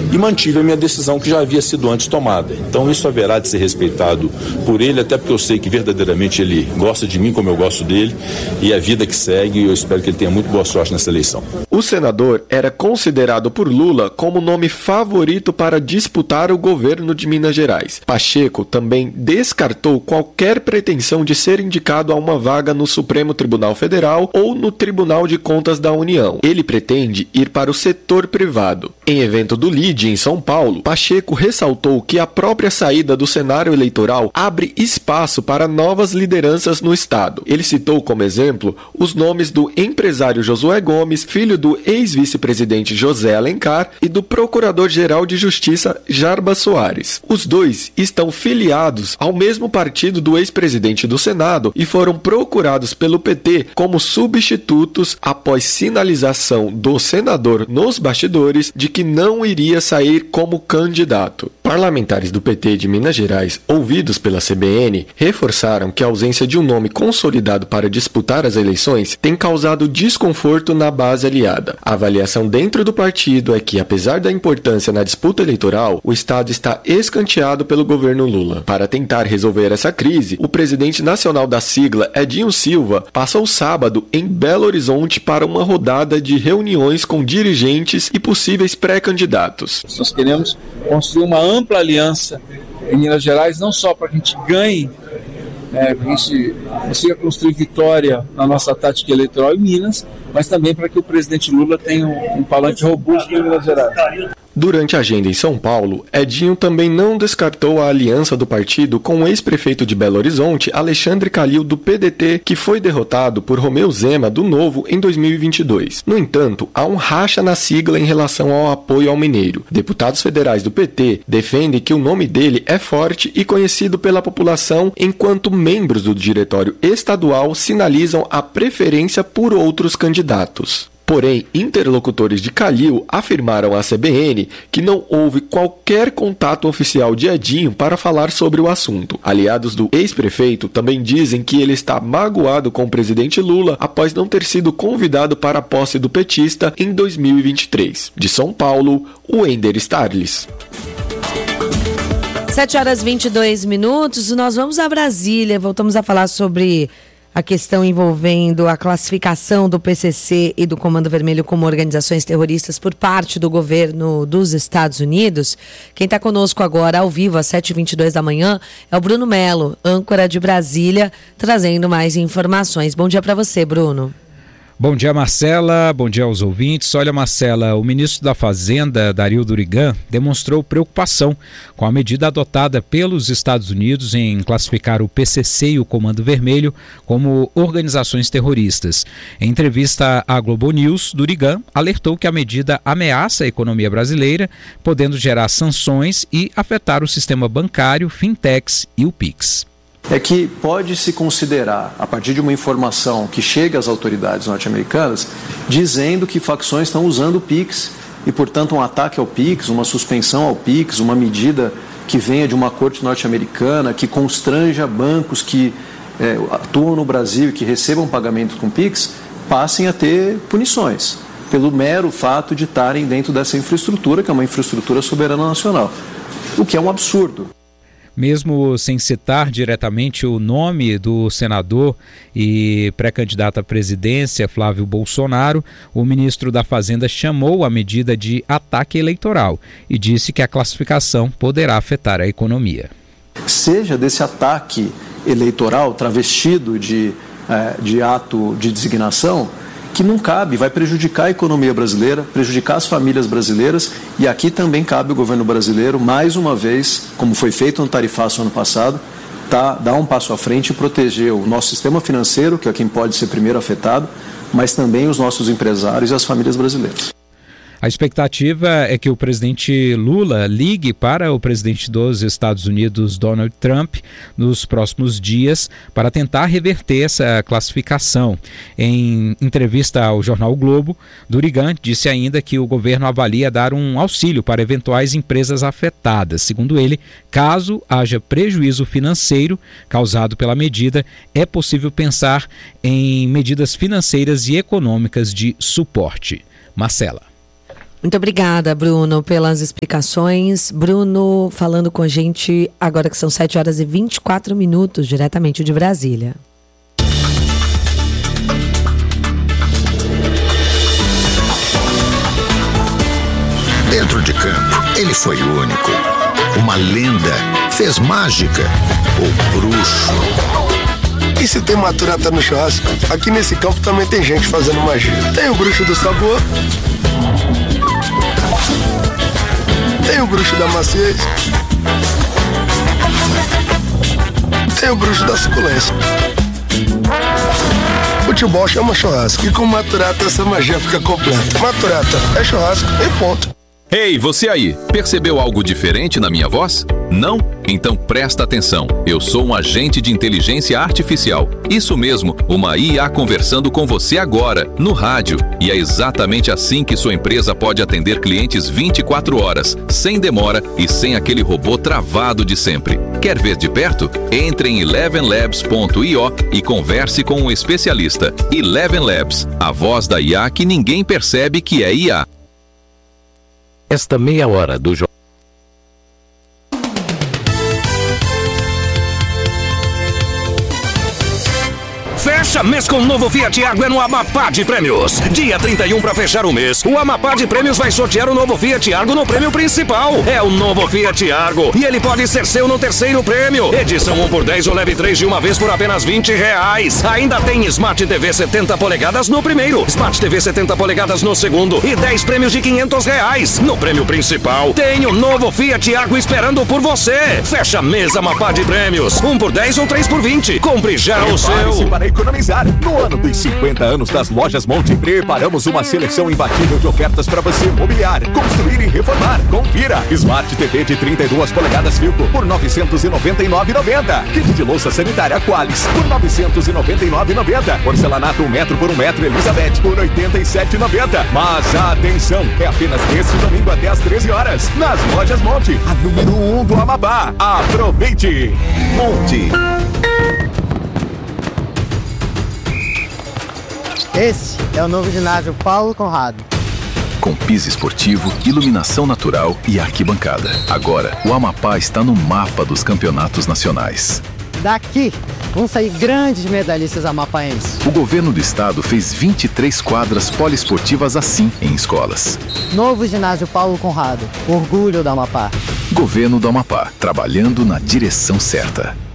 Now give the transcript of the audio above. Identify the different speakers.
Speaker 1: e mantive a minha decisão que já havia sido antes tomada. Então isso haverá de ser respeitado por ele, até porque eu sei que verdadeiramente ele gosta de mim como eu gosto dele, e a vida que segue, eu espero que ele tenha muito boa sorte nessa eleição.
Speaker 2: O senador era considerado por Lula como o nome favorito para disputar o governo de Minas Gerais. Pacheco também descartou qualquer pretensão de ser indicado a uma vaga no Supremo Tribunal Federal ou no Tribunal de Contas da União. Ele pretende ir para o setor privado. Em evento do LIDE em São Paulo, Pacheco ressaltou que a própria saída do cenário eleitoral abre espaço para novas lideranças no estado. Ele citou como exemplo os nomes do empresário Josué Gomes, filho do ex-vice-presidente José Alencar, e do procurador-geral de Justiça Jarbas Soares. Os dois estão filiados ao mesmo partido do ex-presidente do Senado e foram procurados pelo PT como substitutos após sinalização do senador nos bastidores de que não iria sair como candidato. Parlamentares do PT de Minas Gerais, ouvidos pela CBN, reforçaram que a ausência de um nome consolidado para disputar as eleições tem causado desconforto na base aliada. A avaliação dentro do partido é que, apesar da importância na disputa eleitoral, o estado está escanteado pelo governo Lula. Para tentar resolver essa crise, o presidente nacional da sigla, Edinho Silva, passou sábado em Belo Horizonte para uma rodada de reuniões com dirigentes e possíveis pré-candidatos.
Speaker 3: Nós queremos construir uma ampla aliança em Minas Gerais, não só para que a gente ganhe, para que a gente consiga construir vitória na nossa tática eleitoral em Minas, mas também para que o presidente Lula tenha um palanque robusto em Minas Gerais.
Speaker 2: Durante a agenda em São Paulo, Edinho também não descartou a aliança do partido com o ex-prefeito de Belo Horizonte, Alexandre Calil, do PDT, que foi derrotado por Romeu Zema, do Novo, em 2022. No entanto, há um racha na sigla em relação ao apoio ao mineiro. Deputados federais do PT defendem que o nome dele é forte e conhecido pela população, enquanto membros do diretório estadual sinalizam a preferência por outros candidatos. Porém, interlocutores de Calil afirmaram à CBN que não houve qualquer contato oficial de Edinho para falar sobre o assunto. Aliados do ex-prefeito também dizem que ele está magoado com o presidente Lula após não ter sido convidado para a posse do petista em 2023. De São Paulo, Wender Starles.
Speaker 4: 7h22, nós vamos a Brasília, voltamos a falar sobre a questão envolvendo a classificação do PCC e do Comando Vermelho como organizações terroristas por parte do governo dos Estados Unidos. Quem está conosco agora ao vivo às 7h22 da manhã é o Bruno Melo, âncora de Brasília, trazendo mais informações. Bom dia para você, Bruno.
Speaker 5: Bom dia, Marcela. Bom dia aos ouvintes. Olha, Marcela, o ministro da Fazenda, Dario Durigan, demonstrou preocupação com a medida adotada pelos Estados Unidos em classificar o PCC e o Comando Vermelho como organizações terroristas. Em entrevista à Globo News, Durigan alertou que a medida ameaça a economia brasileira, podendo gerar sanções e afetar o sistema bancário, fintechs e o PIX.
Speaker 6: É que pode-se considerar, a partir de uma informação que chega às autoridades norte-americanas, dizendo que facções estão usando o PIX e, portanto, um ataque ao PIX, uma suspensão ao PIX, uma medida que venha de uma corte norte-americana, que constranja bancos que atuam no Brasil e que recebam pagamentos com PIX, passem a ter punições, pelo mero fato de estarem dentro dessa infraestrutura, que é uma infraestrutura soberana nacional, o que é um absurdo.
Speaker 5: Mesmo sem citar diretamente o nome do senador e pré-candidato à presidência, Flávio Bolsonaro, o ministro da Fazenda chamou a medida de ataque eleitoral e disse que a classificação poderá afetar a economia.
Speaker 6: Seja desse ataque eleitoral travestido de ato de designação, que não cabe, vai prejudicar a economia brasileira, prejudicar as famílias brasileiras, e aqui também cabe o governo brasileiro, mais uma vez, como foi feito no tarifaço ano passado, dar um passo à frente e proteger o nosso sistema financeiro, que é quem pode ser primeiro afetado, mas também os nossos empresários e as famílias brasileiras.
Speaker 5: A expectativa é que o presidente Lula ligue para o presidente dos Estados Unidos, Donald Trump, nos próximos dias para tentar reverter essa classificação. Em entrevista ao jornal o Globo, Durigan disse ainda que o governo avalia dar um auxílio para eventuais empresas afetadas. Segundo ele, caso haja prejuízo financeiro causado pela medida, é possível pensar em medidas financeiras e econômicas de suporte. Marcela.
Speaker 4: Muito obrigada, Bruno, pelas explicações. Bruno falando com a gente agora que são 7h24, diretamente de Brasília.
Speaker 7: Dentro de campo, ele foi único. Uma lenda, fez mágica, o bruxo.
Speaker 8: E se tem maturata no churrasco, aqui nesse campo também tem gente fazendo magia. Tem o bruxo do sabor, tem o bruxo da maciez, tem o bruxo da suculência. Futebol chama churrasco e com maturata essa magia fica completa. Maturata é churrasco e ponto.
Speaker 9: Ei, você aí, percebeu algo diferente na minha voz? Não? Então presta atenção. Eu sou um agente de inteligência artificial. Isso mesmo, uma IA conversando com você agora, no rádio. E é exatamente assim que sua empresa pode atender clientes 24 horas, sem demora e sem aquele robô travado de sempre. Quer ver de perto? Entre em elevenlabs.io e converse com um especialista. Eleven Labs, a voz da IA que ninguém percebe que é IA.
Speaker 10: Esta meia hora do jornal.
Speaker 11: Fecha mês com o novo Fiat Argo é no Amapá de Prêmios. Dia 31 para fechar o mês, o Amapá de Prêmios vai sortear o novo Fiat Argo no prêmio principal. É o novo Fiat Argo e ele pode ser seu no terceiro prêmio. Edição 1x10 ou leve 3 de uma vez por apenas R$20. Ainda tem Smart TV 70 polegadas no primeiro, Smart TV 70 polegadas no segundo e 10 prêmios de R$500. No prêmio principal, tem o novo Fiat Argo esperando por você. Fecha mês Amapá de Prêmios. 1x10 ou 3x20. Compre já o seu.
Speaker 12: Para economizar. No ano dos 50 anos das Lojas Monte, preparamos uma seleção imbatível de ofertas para você mobiliar, construir e reformar. Confira! Smart TV de 32 polegadas Filco por R$ 999,90. Kit de louça sanitária Qualis por R$ 999,90. Porcelanato 1 metro por 1 metro Elizabeth por R$ 87,90. Mas atenção, é apenas nesse domingo até às 13 horas nas Lojas Monte, a número 1 do Amapá. Aproveite! Monte.
Speaker 13: Esse é o novo ginásio Paulo Conrado.
Speaker 9: Com piso esportivo, iluminação natural e arquibancada. Agora, o Amapá está no mapa dos campeonatos nacionais.
Speaker 13: Daqui, vão sair grandes medalhistas amapaenses.
Speaker 9: O governo do estado fez 23 quadras poliesportivas assim em escolas.
Speaker 13: Novo ginásio Paulo Conrado, orgulho do Amapá.
Speaker 9: Governo do Amapá, trabalhando na direção certa.